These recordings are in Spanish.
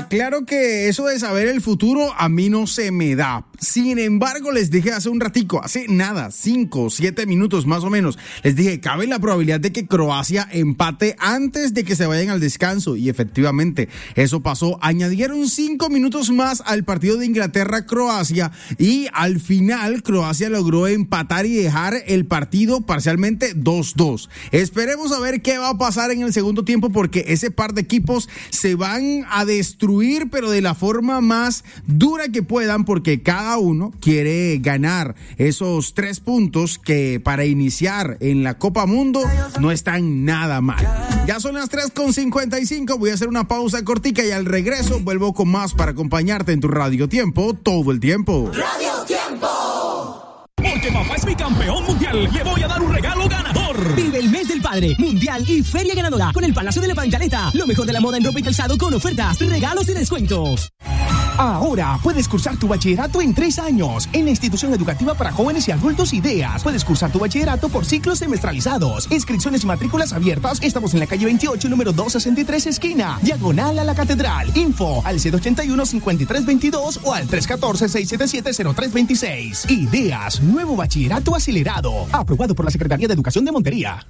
Claro que eso de saber el futuro a mí no se me da. Sin embargo, les dije hace un ratico, hace nada, 5 o 7 minutos más o menos, les dije, cabe la probabilidad de que Croacia empate antes de que se vayan al descanso. Y efectivamente, eso pasó. Añadieron 5 minutos más al partido de Inglaterra-Croacia y al final Croacia logró empatar y dejar el partido parcialmente 2-2. Esperemos a ver qué va a pasar en el segundo tiempo, porque ese par de equipos se van a destruir, pero de la forma más dura que puedan, porque cada uno quiere ganar esos 3 puntos que para iniciar en la Copa Mundo no están nada mal. Ya son las 3:55, voy a hacer una pausa cortica y al regreso vuelvo con más para acompañarte en tu Radio Tiempo todo el tiempo. Radio Tiempo. Porque papá es mi campeón mundial, le voy a dar un regalo ganador. Vive el mes del padre, mundial y feria ganadora con el Palacio de la Pancaleta. Lo mejor de la moda en ropa y calzado con ofertas, regalos y descuentos. Ahora puedes cursar tu bachillerato en 3 años en la institución educativa para jóvenes y adultos Ideas. Puedes cursar tu bachillerato por ciclos semestralizados. Inscripciones y matrículas abiertas. Estamos en la calle 28, número 263, esquina, diagonal a la Catedral. Info al 781-5322 o al 314-677-0326. Ideas, nuevo bachillerato acelerado. Aprobado por la Secretaría de Educación de Montería.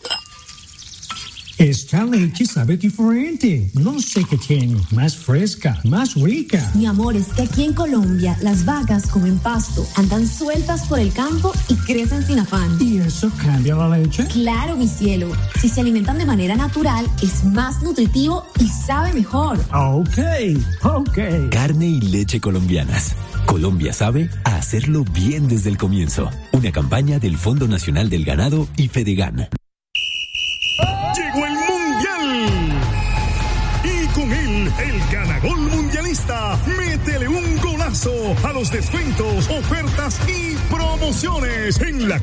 Esta leche sabe diferente. No sé qué tiene. Más fresca, más rica. Mi amor, es que aquí en Colombia las vacas comen pasto, andan sueltas por el campo y crecen sin afán. ¿Y eso cambia la leche? Claro, mi cielo. Si se alimentan de manera natural, es más nutritivo y sabe mejor. Ok. Carne y leche colombianas. Colombia sabe a hacerlo bien desde el comienzo. Una campaña del Fondo Nacional del Ganado y Fedegan. Llegó el Mundial y con él el ganagol mundialista. Métele un golazo a los descuentos, ofertas y promociones en la